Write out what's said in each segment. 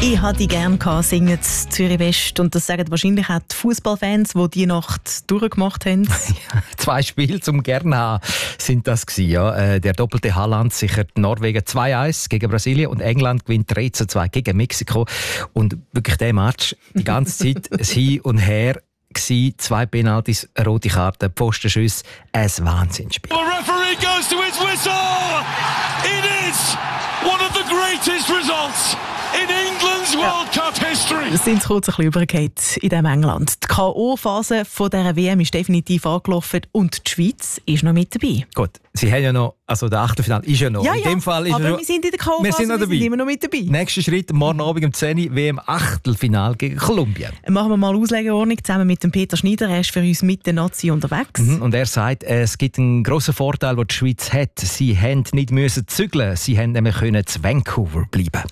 Ich hatte die gerne gehabt, singen Zürich West. Und das sagen wahrscheinlich auch die Fußballfans, die die Nacht durchgemacht haben. 2 Spiele zum gerne haben sind das gewesen, ja. Der doppelte Haaland sichert Norwegen 2-1 gegen Brasilien und England gewinnt 3-2 gegen Mexiko. Und wirklich der Match, die ganze Zeit ein Hin und Her gewesen, 2 Penalties, rote Karte, Pfostenschüsse, ein Wahnsinnsspiel. The referee goes to his whistle. It is one of the greatest results in England's World Cup history. Wir sind kurz ein bisschen übergegangen in diesem England. Die K.O.-Phase dieser WM ist definitiv angelaufen und die Schweiz ist noch mit dabei. Gut, sie haben ja noch, also der Achtelfinale ist ja noch. Ja, in dem Fall ist aber noch, wir sind in der K.O.-Phase, wir sind noch dabei. Wir sind immer noch mit dabei. Nächster Schritt, morgen Abend um 10 Uhr, WM Achtelfinale gegen Kolumbien. Machen wir mal Auslegeordnung zusammen mit dem Peter Schneider. Er ist für uns mit der Nazi unterwegs. Und er sagt, es gibt einen grossen Vorteil, den die Schweiz hat. Sie haben nicht müssen zügeln, sie haben nämlich können zu Vancouver bleiben.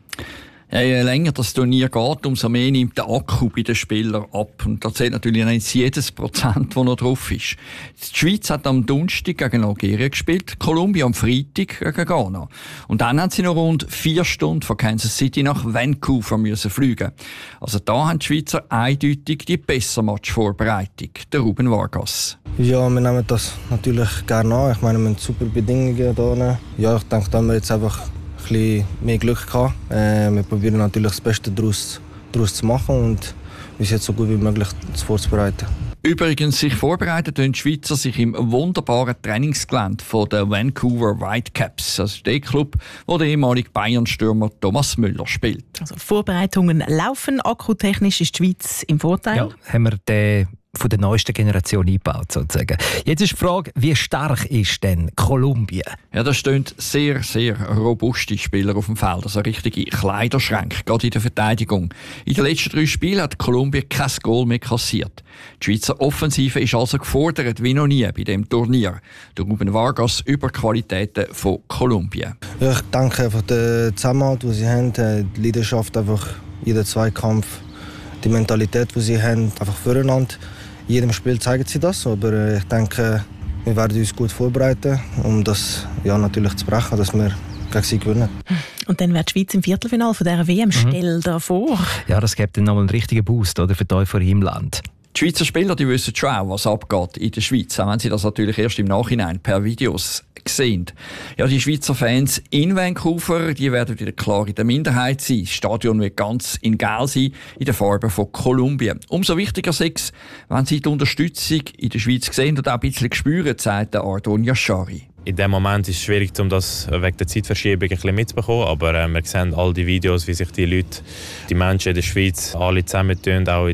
Ja, je länger das Turnier geht, umso mehr nimmt der Akku bei den Spielern ab. Und da zählt natürlich nicht jedes Prozent, das noch drauf ist. Die Schweiz hat am Donnerstag gegen Algerien gespielt, Kolumbien am Freitag gegen Ghana. Und dann haben sie noch rund 4 Stunden von Kansas City nach Vancouver müssen fliegen. Also da haben die Schweizer eindeutig die bessere Matchvorbereitung. Der Ruben Vargas. Ja, wir nehmen das natürlich gerne an. Ich meine, wir haben super Bedingungen hier. Ja, ich denke, da haben wir jetzt einfach ein bisschen mehr Glück gehabt. Wir probieren natürlich das Beste daraus zu machen und uns jetzt so gut wie möglich vorzubereiten. Übrigens, sich vorbereitet tun die Schweizer sich im wunderbaren Trainingsgelände von der Vancouver Whitecaps. Das ist der Club, wo der ehemalige Bayern-Stürmer Thomas Müller spielt. Also Vorbereitungen laufen. Akkutechnisch ist die Schweiz im Vorteil. Ja, haben wir den von der neuesten Generation eingebaut, sozusagen. Jetzt ist die Frage, wie stark ist denn Kolumbien? Ja, da stehen sehr, sehr robuste Spieler auf dem Feld. Also richtige Kleiderschränke, gerade in der Verteidigung. In den letzten 3 Spielen hat Kolumbien kein Goal mehr kassiert. Die Schweizer Offensive ist also gefordert wie noch nie bei diesem Turnier. Der Ruben Vargas über die Qualitäten von Kolumbien. Ja, ich denke einfach den Zusammenhalt, den sie haben, die Leidenschaft, einfach jeder Zweikampf, die Mentalität, die sie haben, einfach füreinander. In jedem Spiel zeigen sie das, aber ich denke, wir werden uns gut vorbereiten, um das natürlich zu brechen, dass wir gegen sie gewinnen. Und dann wird die Schweiz im Viertelfinale von dieser WM. Stell dir vor. Ja, das gibt dann nochmal einen richtigen Boost, oder, für die Euphorie im Land. Die Schweizer Spieler, die wissen schon auch, was abgeht in der Schweiz, auch wenn sie das natürlich erst im Nachhinein per Videos sehen. Ja, die Schweizer Fans in Vancouver, die werden wieder klar in der Minderheit sein. Das Stadion wird ganz in Gel sein, in der Farbe von Kolumbien. Umso wichtiger ist es, wenn sie die Unterstützung in der Schweiz sehen und auch ein bisschen spüren, sagt Ardon Yashari. In dem Moment ist es schwierig, um das wegen der Zeitverschiebung ein bisschen mitzubekommen, aber wir sehen all die Videos, wie sich die Leute, die Menschen in der Schweiz alle zusammentun, auch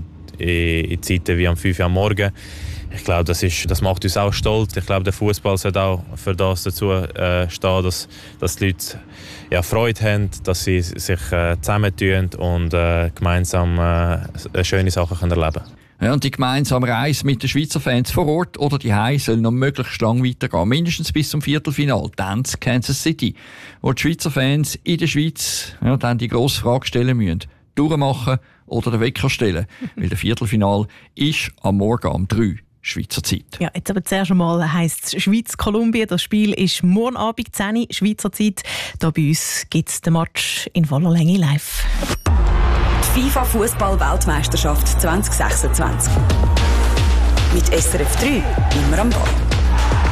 in Zeiten wie am 5 Uhr am Morgen. Ich glaube, das macht uns auch stolz. Ich glaube, der Fußball sollte auch für das dazu stehen, dass die Leute Freude haben, dass sie sich zusammentun und gemeinsam schöne Sachen erleben können. Ja, und die gemeinsame Reise mit den Schweizer Fans vor Ort oder die Heim soll noch möglichst lang weitergehen. Mindestens bis zum Viertelfinale, dann zu Kansas City, wo die Schweizer Fans in der Schweiz dann die grosse Frage stellen müssen. Durchmachen oder den Wecker stellen. Weil der Viertelfinale ist am Morgen um 3 Schweizer Zeit. Ja, jetzt aber zuerst einmal heisst es Schweiz-Kolumbien. Das Spiel ist morgen Abend 10 Uhr Schweizer Zeit. Hier bei uns gibt es den Match in voller Länge live. Die FIFA-Fußball-Weltmeisterschaft 2026. Mit SRF 3 immer am Ball.